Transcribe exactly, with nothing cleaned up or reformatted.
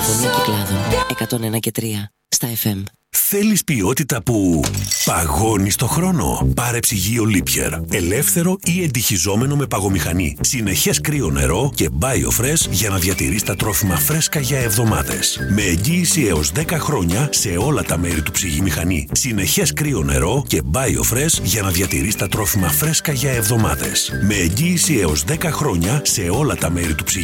ραδιοφωνία Κυκλάδων εκατόν ένα και τρία στα εφ εμ. Θέλεις ποιότητα που παγώνει στο χρόνο? Πάρε ψυγείο Lipier. Ελεύθερο ή εντυχιζόμενο με παγομηχανή. Συνεχές κρύο νερό και BioFresh για να διατηρείς τα τρόφιμα φρέσκα για εβδομάδες. Με εγγύηση έως δέκα χρόνια σε όλα τα μέρη του ψυγιμηχανή. Συνεχές κρύο νερό και BioFresh για να διατηρείς τα τρόφιμα φρέσκα για εβδομάδες. Με εγγύηση έως δέκα χρόνια σε όλα τα μέρη του ψυγιμηχανή.